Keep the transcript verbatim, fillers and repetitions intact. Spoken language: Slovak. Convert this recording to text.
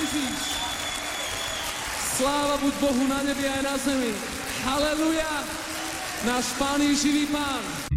Ježíš. Sláva buď Bohu na nebi aj na zemi. Haleluja. Náš Pán je živý Pán.